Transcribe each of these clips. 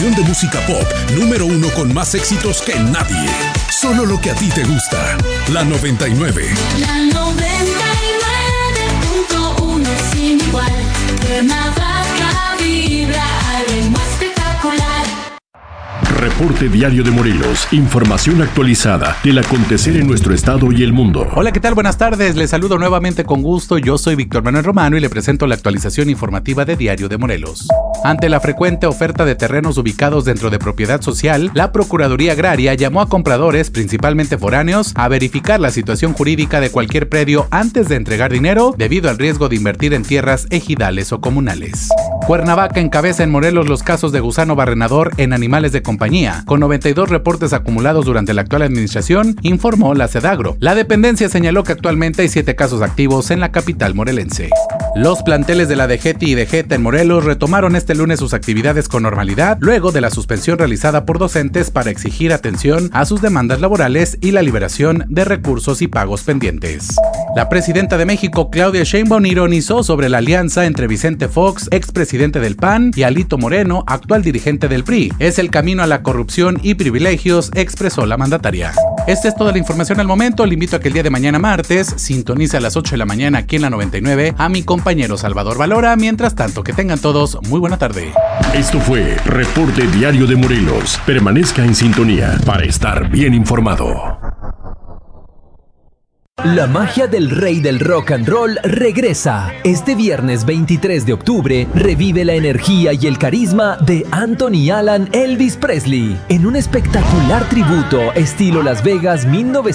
estación de música pop número 1 con más éxitos que nadie. Solo lo que a ti te gusta. La 99. La 99.1 sin igual. Cuernavaca vibra al ritmo espectacular. Reporte Diario de Morelos. Información actualizada del acontecer en nuestro estado y el mundo. Hola, ¿qué tal? Buenas tardes. Les saludo nuevamente con gusto. Yo soy Víctor Manuel Romano y le presento la actualización informativa de Diario de Morelos. Ante la frecuente oferta de terrenos ubicados dentro de propiedad social, la Procuraduría Agraria llamó a compradores, principalmente foráneos, a verificar la situación jurídica de cualquier predio antes de entregar dinero, debido al riesgo de invertir en tierras ejidales o comunales. Cuernavaca encabeza en Morelos los casos de gusano barrenador en animales de compañía, con 92 reportes acumulados durante la actual administración, informó la Sedagro. La dependencia señaló que actualmente hay 7 casos activos en la capital morelense. Los planteles de la DGETI y DGETA en Morelos retomaron este lunes sus actividades con normalidad, luego de la suspensión realizada por docentes para exigir atención a sus demandas laborales y la liberación de recursos y pagos pendientes. La presidenta de México, Claudia Sheinbaum, ironizó sobre la alianza entre Vicente Fox, expresidente del PAN, y Alito Moreno, actual dirigente del PRI. Es el camino a la corrupción y privilegios, expresó la mandataria. Esta es toda la información al momento. Le invito a que el día de mañana martes sintonice a las 8 de la mañana aquí en la 99 a mi compañero Salvador Valora. Mientras tanto, que tengan todos muy buena tarde. Esto fue Reporte Diario de Morelos. Permanezca en sintonía para estar bien informado. La magia del rey del rock and roll regresa. Este viernes 23 de octubre revive la energía y el carisma de Anthony Alan Elvis Presley en un espectacular tributo estilo Las Vegas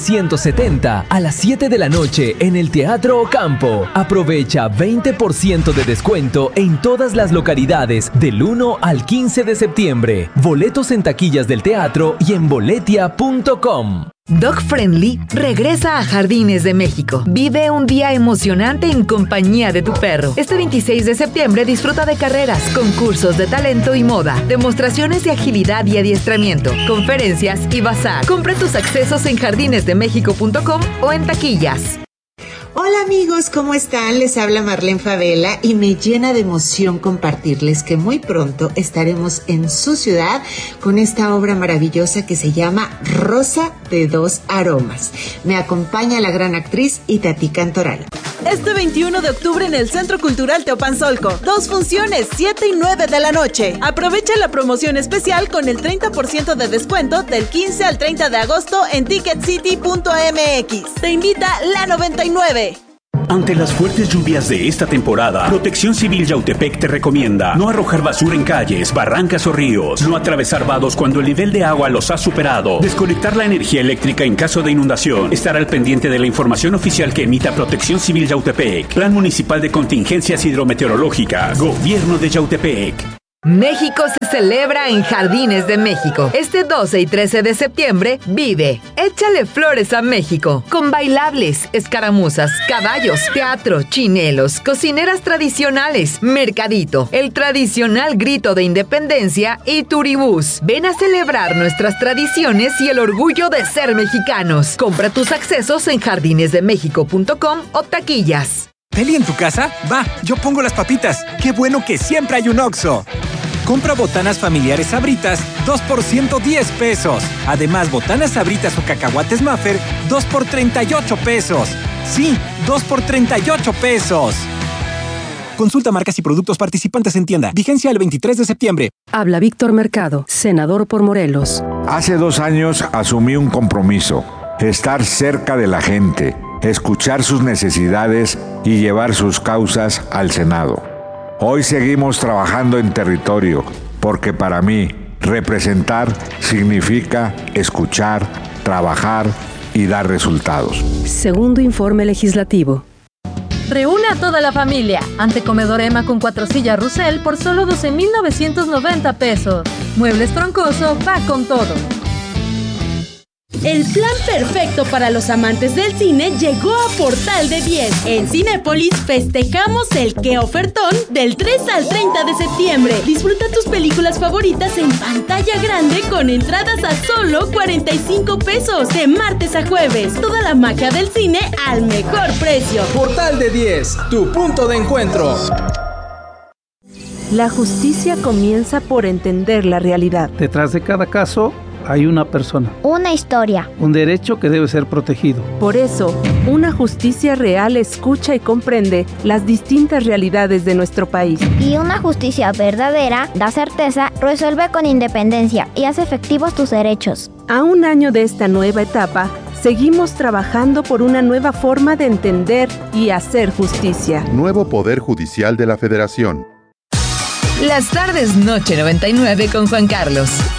1970 a las 7 de la noche en el Teatro Ocampo. Aprovecha 20% de descuento en todas las localidades del 1 al 15 de septiembre. Boletos en taquillas del teatro y en boletia.com. Dog Friendly regresa a Jardines de México. Vive un día emocionante en compañía de tu perro. Este 26 de septiembre disfruta de carreras, concursos de talento y moda, demostraciones de agilidad y adiestramiento, conferencias y bazar. Compra tus accesos en jardinesdemexico.com o en taquillas. Hola amigos, ¿cómo están? Les habla Marlene Favela y me llena de emoción compartirles que muy pronto estaremos en su ciudad con esta obra maravillosa que se llama Rosa de dos aromas. Me acompaña la gran actriz Itatí Cantoral. Este 21 de octubre en el Centro Cultural Teopanzolco. 2 funciones, 7 y 9 de la noche. Aprovecha la promoción especial con el 30% de descuento del 15 al 30 de agosto en ticketcity.mx. Te invita la 99. Ante las fuertes lluvias de esta temporada, Protección Civil Yautepec te recomienda no arrojar basura en calles, barrancas o ríos, no atravesar vados cuando el nivel de agua los ha superado, desconectar la energía eléctrica en caso de inundación, estar al pendiente de la información oficial que emita Protección Civil Yautepec, Plan Municipal de Contingencias Hidrometeorológicas, Gobierno de Yautepec. México se celebra en Jardines de México. Este 12 y 13 de septiembre vive Échale Flores a México, con bailables, escaramuzas, caballos, teatro, chinelos, cocineras tradicionales, mercadito, el tradicional grito de independencia y turibús. Ven a celebrar nuestras tradiciones y el orgullo de ser mexicanos. Compra tus accesos en jardinesdemexico.com o taquillas. ¿Peli en tu casa? Va, yo pongo las papitas. ¡Qué bueno que siempre hay un Oxxo! Compra botanas familiares Sabritas, 2 por 110 pesos. Además, botanas Sabritas o cacahuates Maffer, 2 por 38 pesos. Sí, 2 por 38 pesos. Consulta marcas y productos participantes en tienda. Vigencia el 23 de septiembre. Habla Víctor Mercado, senador por Morelos. Hace 2 años asumí un compromiso: estar cerca de la gente, escuchar sus necesidades y llevar sus causas al Senado. Hoy seguimos trabajando en territorio, porque para mí representar significa escuchar, trabajar y dar resultados. Segundo informe legislativo. Reúne a toda la familia. Antecomedor Emma con 4 sillas Russell por solo 12,990 pesos. Muebles Troncoso va con todo. El plan perfecto para los amantes del cine llegó a Portal de 10. En Cinépolis festejamos el ¡Qué ofertón! Del 3 al 30 de septiembre. Disfruta tus películas favoritas en pantalla grande con entradas a solo 45 pesos. De martes a jueves. Toda la magia del cine al mejor precio. Portal de 10, tu punto de encuentro. La justicia comienza por entender la realidad. Detrás de cada caso hay una persona. Una historia. Un derecho que debe ser protegido. Por eso, una justicia real escucha y comprende las distintas realidades de nuestro país. Y una justicia verdadera da certeza, resuelve con independencia y hace efectivos tus derechos. A un año de esta nueva etapa, seguimos trabajando por una nueva forma de entender y hacer justicia. Nuevo Poder Judicial de la Federación. Las tardes Noche 99 con Juan Carlos.